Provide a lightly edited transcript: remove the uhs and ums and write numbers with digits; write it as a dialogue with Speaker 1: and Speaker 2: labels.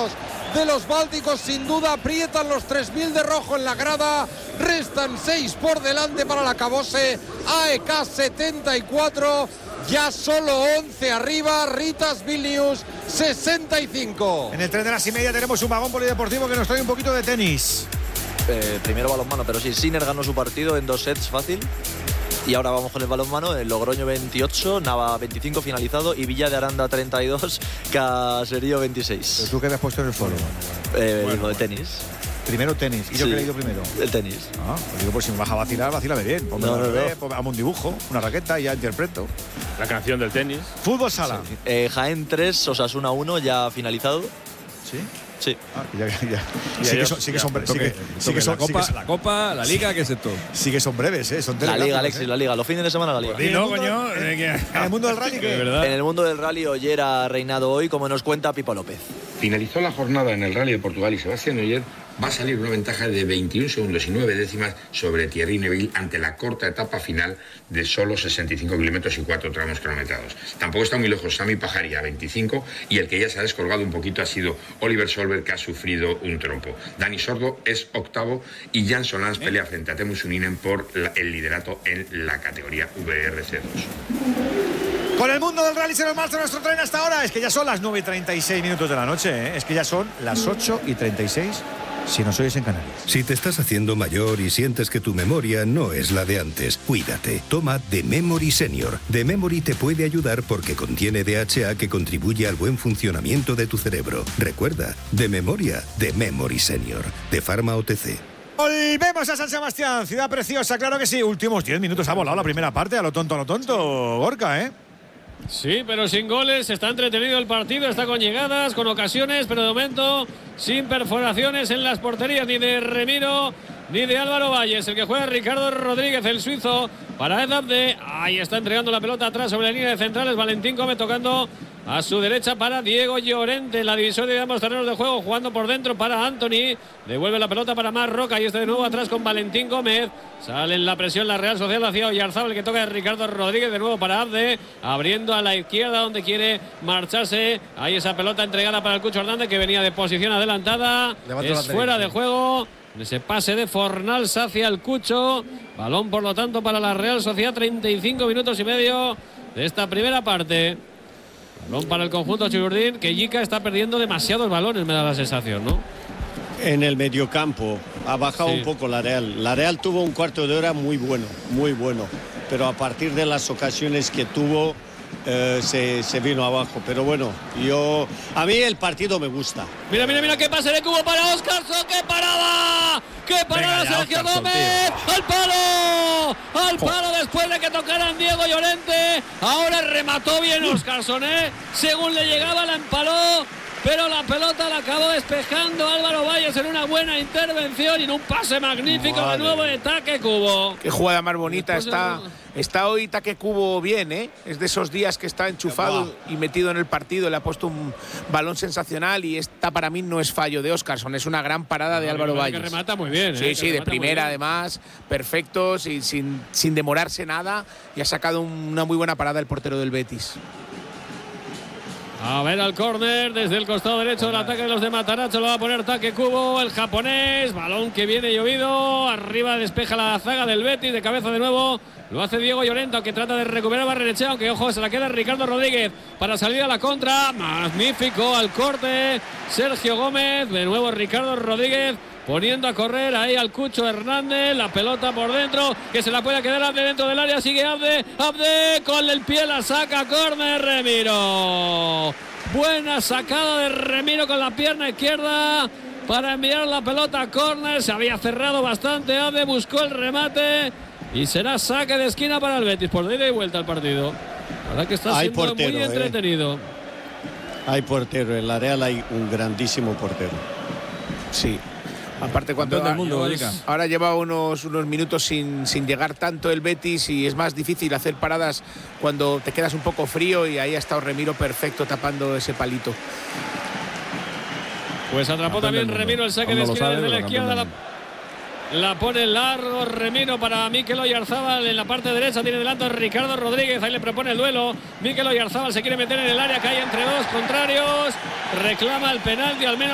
Speaker 1: aficionados de los Bálticos sin duda aprietan los 3.000 de rojo en la grada. Restan 6 por delante para el acabose. AEK 74, ya solo 11 arriba. Ritas Vilnius 65.
Speaker 2: En el tren de las y media tenemos un vagón polideportivo que nos trae un poquito de tenis.
Speaker 3: Primero balonmano, pero sí, Sinner ganó su partido en 2 sets fácil. Y ahora vamos con el balonmano, el Logroño 28, Nava 25 finalizado y Villa de Aranda 32, Caserío 26.
Speaker 2: ¿Pero tú qué has puesto en el foro?
Speaker 3: Digo, de tenis.
Speaker 2: Primero tenis. ¿Y yo qué he leído primero?
Speaker 3: El tenis.
Speaker 2: Pues digo, pues si me vas a vacilar, vacílame bien. Ponme hazme un dibujo, una raqueta y ya interpreto.
Speaker 4: La canción del tenis.
Speaker 2: Fútbol sala.
Speaker 3: Sí. Jaén 3, Osasuna 1, ya finalizado.
Speaker 2: ¿Sí?
Speaker 3: Sí.
Speaker 2: Sí que son breves.
Speaker 5: La Copa, la Liga, ¿qué es esto?
Speaker 2: Sí que son breves, Son
Speaker 3: la Liga, Alexis, la Liga. Los fines de semana la Liga.
Speaker 2: Pues dilo, coño. En el mundo del rally, ¿qué?
Speaker 3: En el mundo del rally, Oyer ha reinado hoy, como nos cuenta Pipo López.
Speaker 6: Finalizó la jornada en el Rally de Portugal y Sebastián Ogier va a salir una ventaja de 21 segundos y 9 décimas sobre Thierry Neuville ante la corta etapa final de solo 65 kilómetros y 4 tramos cronometrados. Tampoco está muy lejos Sami Pajari a 25 y el que ya se ha descolgado un poquito ha sido Oliver Solberg, que ha sufrido un trompo. Dani Sordo es octavo y Jan Solans pelea frente a Teemu Suninen por el liderato en la categoría VRC2.
Speaker 2: Con el mundo del rally se nos marcha nuestro tren hasta ahora. Es que ya son las 9:36 de la noche, Es que ya son las 8:36 si nos oyes en Canarias.
Speaker 7: Si te estás haciendo mayor y sientes que tu memoria no es la de antes, cuídate. Toma The Memory Senior. The Memory te puede ayudar porque contiene DHA que contribuye al buen funcionamiento de tu cerebro. Recuerda, de memoria, The Memory Senior. De Pharma OTC.
Speaker 2: Volvemos a San Sebastián, ciudad preciosa, claro que sí. Últimos 10 minutos ha volado la primera parte, a lo tonto, Gorka,
Speaker 8: Sí, pero sin goles, está entretenido el partido, está con llegadas, con ocasiones, pero de momento sin perforaciones en las porterías ni de Remiro ni de Álvaro Valles. El que juega Ricardo Rodríguez, el suizo, para Ed Abde. Ahí está entregando la pelota atrás sobre la línea de centrales. Valentín Gómez tocando a su derecha para Diego Llorente. La divisoria de ambos terrenos de juego, jugando por dentro para Anthony. Devuelve la pelota para Mar Roca y está de nuevo atrás con Valentín Gómez. Sale en la presión la Real Sociedad hacia Oyarzábal, que toca de Ricardo Rodríguez, de nuevo para Abde, abriendo a la izquierda donde quiere marcharse. Ahí esa pelota entregada para el Cucho Hernández, que venía de posición adelantada. Es fuera de juego. Ese pase de Fornals hacia el Cucho. Balón, por lo tanto, para la Real Sociedad. 35 minutos y medio de esta primera parte. Balón para el conjunto Chiburdín, que Yica está perdiendo demasiados balones, me da la sensación, ¿no?
Speaker 9: En el mediocampo ha bajado un poco la Real. La Real tuvo un cuarto de hora muy bueno. Pero a partir de las ocasiones que tuvo, se vino abajo. Pero bueno, a mí el partido me gusta.
Speaker 8: Mira, qué pase de cubo para Óscarson. ¡Qué parada! ¡Qué parada, Sergio Gómez! ¡Al palo después de que tocaran Diego Llorente! Ahora remató bien Óscarson, Según le llegaba, la empaló. Pero la pelota la acabó despejando Álvaro Valles en una buena intervención y en un pase magnífico de nuevo de Take Kubo.
Speaker 10: Qué jugada más bonita está hoy Take Kubo bien, Es de esos días que está enchufado y metido en el partido. Le ha puesto un balón sensacional y esta para mí no es fallo de Óscarson, es una gran parada de Álvaro Valles.
Speaker 8: Que remata muy bien.
Speaker 10: Sí, de primera además, perfecto, sin demorarse nada, y ha sacado una muy buena parada el portero del Betis.
Speaker 8: A ver al córner desde el costado derecho del ataque de los de Matarazzo. Lo va a poner Take Kubo, el japonés. Balón que viene llovido. Arriba despeja la zaga del Betis. De cabeza de nuevo lo hace Diego Llorente, que trata de recuperar Barrenechea, aunque ojo, se la queda Ricardo Rodríguez para salir a la contra. Magnífico al corte Sergio Gómez. De nuevo Ricardo Rodríguez poniendo a correr ahí al Cucho Hernández. La pelota por dentro, que se la puede quedar Abde dentro del área. Sigue Abde con el pie la saca. Córner Remiro. Buena sacada de Remiro con la pierna izquierda para enviar la pelota a córner. Se había cerrado bastante Abde, buscó el remate y será saque de esquina para el Betis. Por ida y vuelta al partido. La verdad que está siendo portero, muy entretenido.
Speaker 9: Hay portero, en la Real hay un grandísimo portero.
Speaker 10: Sí. Aparte, cuando ahora lleva unos minutos sin llegar tanto el Betis, y es más difícil hacer paradas cuando te quedas un poco frío, y ahí ha estado Remiro perfecto tapando ese palito.
Speaker 8: Pues atrapó también Remiro el saque de esquina desde la izquierda. La pone largo Remiro para Mikel Oyarzábal en la parte derecha. Tiene delante a Ricardo Rodríguez. Ahí le propone el duelo. Mikel Oyarzábal se quiere meter en el área, cae entre dos contrarios. Reclama el penalti, al menos